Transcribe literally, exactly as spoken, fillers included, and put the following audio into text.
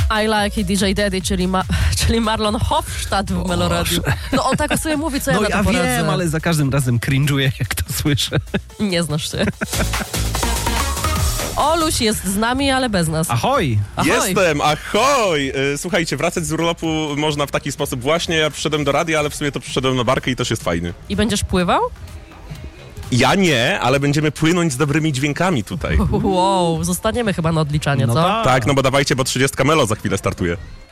I like it D J Daddy, czyli, ma, czyli Marlon Hofstadt w Meloradiu. No on tak o sobie mówi, co ja No na to ja poradzę. wiem, ale za każdym razem cringe'uję, jak to słyszę. Nie znasz się. Oluś jest z nami, ale bez nas. Ahoj! Ahoj. Jestem, ahoj! Y, Słuchajcie, wracać z urlopu można w taki sposób właśnie. Ja przyszedłem do radia, ale w sumie to przyszedłem na barkę i też jest fajny. I będziesz pływał? Ja nie, ale będziemy płynąć z dobrymi dźwiękami tutaj. Wow, zostaniemy chyba na odliczanie, No co? tak. Tak, no bo dawajcie, bo trzydziestka Melo za chwilę startuje.